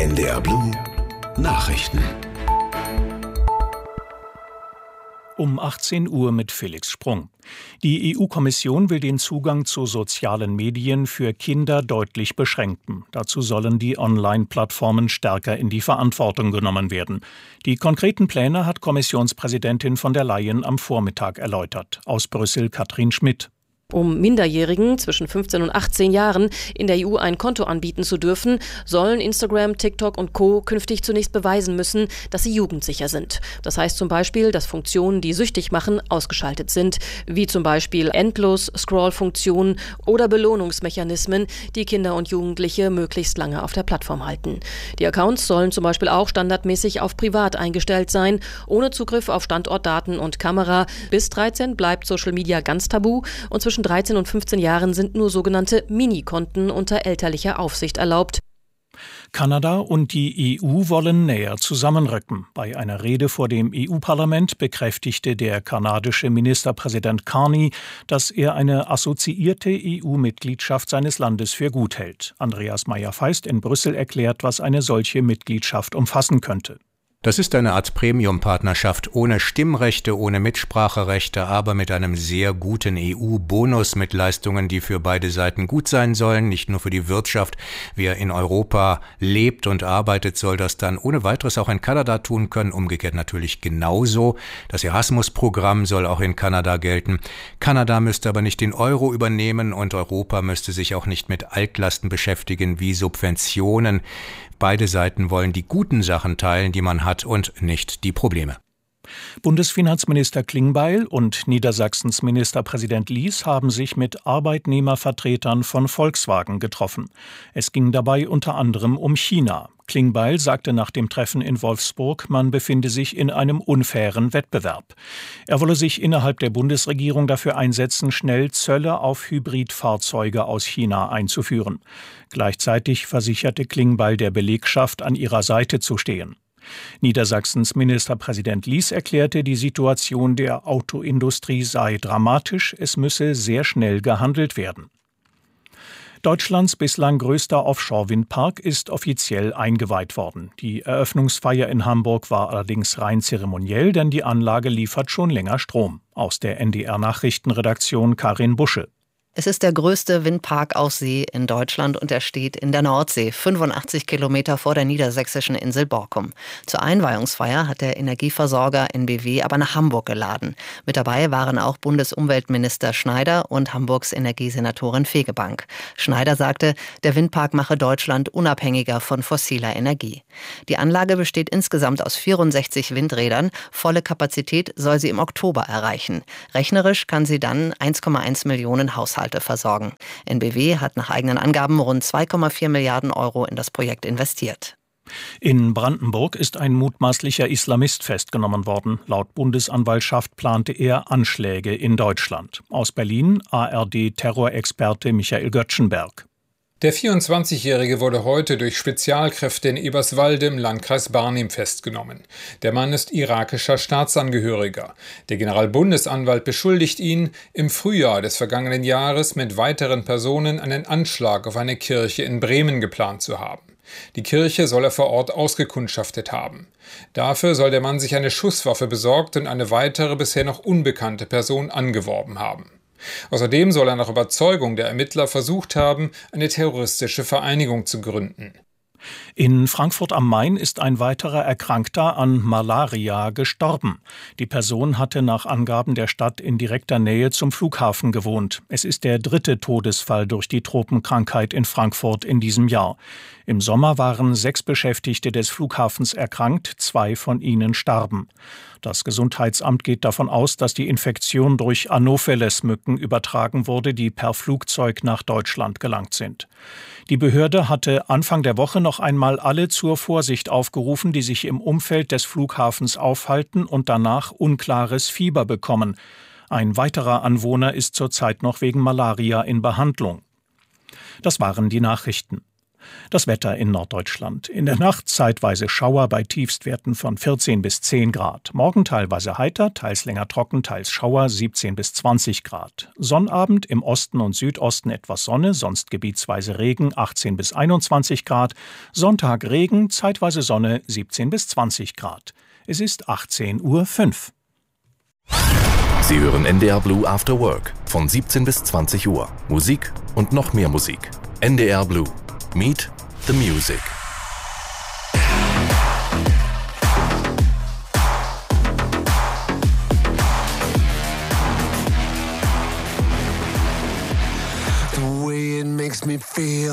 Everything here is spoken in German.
NDR Blue Nachrichten. Um 18 Uhr mit Felix Sprung. Die EU-Kommission will den Zugang zu sozialen Medien für Kinder deutlich beschränken. Dazu sollen die Online-Plattformen stärker in die Verantwortung genommen werden. Die konkreten Pläne hat Kommissionspräsidentin von der Leyen am Vormittag erläutert. Aus Brüssel Katrin Schmidt. Um Minderjährigen zwischen 15 und 18 Jahren in der EU ein Konto anbieten zu dürfen, sollen Instagram, TikTok und Co. künftig zunächst beweisen müssen, dass sie jugendsicher sind. Das heißt zum Beispiel, dass Funktionen, die süchtig machen, ausgeschaltet sind, wie zum Beispiel Endlos-Scroll-Funktionen oder Belohnungsmechanismen, die Kinder und Jugendliche möglichst lange auf der Plattform halten. Die Accounts sollen zum Beispiel auch standardmäßig auf privat eingestellt sein, ohne Zugriff auf Standortdaten und Kamera. Bis 13 bleibt Social Media ganz tabu und zwischen 13 und 15 Jahren sind nur sogenannte Mini-Konten unter elterlicher Aufsicht erlaubt. Kanada und die EU wollen näher zusammenrücken. Bei einer Rede vor dem EU-Parlament bekräftigte der kanadische Ministerpräsident Carney, dass er eine assoziierte EU-Mitgliedschaft seines Landes für gut hält. Andreas Meyer-Feist in Brüssel erklärt, was eine solche Mitgliedschaft umfassen könnte. Das ist eine Art Premium-Partnerschaft ohne Stimmrechte, ohne Mitspracherechte, aber mit einem sehr guten EU-Bonus mit Leistungen, die für beide Seiten gut sein sollen, nicht nur für die Wirtschaft. Wer in Europa lebt und arbeitet, soll das dann ohne weiteres auch in Kanada tun können, umgekehrt natürlich genauso. Das Erasmus-Programm soll auch in Kanada gelten. Kanada müsste aber nicht den Euro übernehmen und Europa müsste sich auch nicht mit Altlasten beschäftigen wie Subventionen. Beide Seiten wollen die guten Sachen teilen, die man hat, und nicht die Probleme. Bundesfinanzminister Klingbeil und Niedersachsens Ministerpräsident Lies haben sich mit Arbeitnehmervertretern von Volkswagen getroffen. Es ging dabei unter anderem um China. Klingbeil sagte nach dem Treffen in Wolfsburg, man befinde sich in einem unfairen Wettbewerb. Er wolle sich innerhalb der Bundesregierung dafür einsetzen, schnell Zölle auf Hybridfahrzeuge aus China einzuführen. Gleichzeitig versicherte Klingbeil der Belegschaft, an ihrer Seite zu stehen. Niedersachsens Ministerpräsident Lies erklärte, die Situation der Autoindustrie sei dramatisch, es müsse sehr schnell gehandelt werden. Deutschlands bislang größter Offshore-Windpark ist offiziell eingeweiht worden. Die Eröffnungsfeier in Hamburg war allerdings rein zeremoniell, denn die Anlage liefert schon länger Strom. Aus der NDR-Nachrichtenredaktion Karin Busche. Es ist der größte Windpark auf See in Deutschland und er steht in der Nordsee, 85 Kilometer vor der niedersächsischen Insel Borkum. Zur Einweihungsfeier hat der Energieversorger NBW aber nach Hamburg geladen. Mit dabei waren auch Bundesumweltminister Schneider und Hamburgs Energiesenatorin Fegebank. Schneider sagte, der Windpark mache Deutschland unabhängiger von fossiler Energie. Die Anlage besteht insgesamt aus 64 Windrädern. Volle Kapazität soll sie im Oktober erreichen. Rechnerisch kann sie dann 1,1 Millionen Haushalte versorgen. NBW hat nach eigenen Angaben rund 2,4 Milliarden Euro in das Projekt investiert. In Brandenburg ist ein mutmaßlicher Islamist festgenommen worden. Laut Bundesanwaltschaft plante er Anschläge in Deutschland. Aus Berlin ARD-Terrorexperte Michael Göttschenberg. Der 24-Jährige wurde heute durch Spezialkräfte in Eberswalde im Landkreis Barnim festgenommen. Der Mann ist irakischer Staatsangehöriger. Der Generalbundesanwalt beschuldigt ihn, im Frühjahr des vergangenen Jahres mit weiteren Personen einen Anschlag auf eine Kirche in Bremen geplant zu haben. Die Kirche soll er vor Ort ausgekundschaftet haben. Dafür soll der Mann sich eine Schusswaffe besorgt und eine weitere bisher noch unbekannte Person angeworben haben. Außerdem soll er nach Überzeugung der Ermittler versucht haben, eine terroristische Vereinigung zu gründen. In Frankfurt am Main ist ein weiterer Erkrankter an Malaria gestorben. Die Person hatte nach Angaben der Stadt in direkter Nähe zum Flughafen gewohnt. Es ist der 3. Todesfall durch die Tropenkrankheit in Frankfurt in diesem Jahr. Im Sommer waren 6 Beschäftigte des Flughafens erkrankt, 2 von ihnen starben. Das Gesundheitsamt geht davon aus, dass die Infektion durch Anopheles-Mücken übertragen wurde, die per Flugzeug nach Deutschland gelangt sind. Die Behörde hatte Anfang der Woche noch einmal alle zur Vorsicht aufgerufen, die sich im Umfeld des Flughafens aufhalten und danach unklares Fieber bekommen. Ein weiterer Anwohner ist zurzeit noch wegen Malaria in Behandlung. Das waren die Nachrichten. Das Wetter in Norddeutschland. In der Nacht zeitweise Schauer bei Tiefstwerten von 14 bis 10 Grad. Morgen teilweise heiter, teils länger trocken, teils Schauer 17 bis 20 Grad. Sonnabend im Osten und Südosten etwas Sonne, sonst gebietsweise Regen 18 bis 21 Grad. Sonntag Regen, zeitweise Sonne 17 bis 20 Grad. Es ist 18:05 Uhr. Sie hören NDR Blue After Work von 17 bis 20 Uhr. Musik und noch mehr Musik. NDR Blue. Meet the Music. The way it makes me feel.